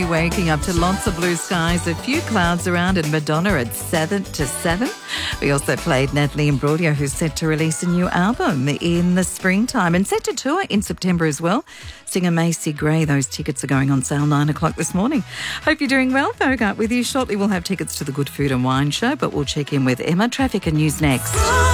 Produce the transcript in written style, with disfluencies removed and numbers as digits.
Waking up to lots of blue skies, a few clouds around, and Madonna at 7 to 7. We also played Natalie Imbruglia, who's set to release a new album in the springtime and set to tour in September as well. Singer Macy Gray, those tickets are going on sale 9 o'clock this morning. Hope you're doing well. Bogart with you. Shortly we'll have tickets to the Good Food and Wine Show, but we'll check in with Emma. Traffic and news next.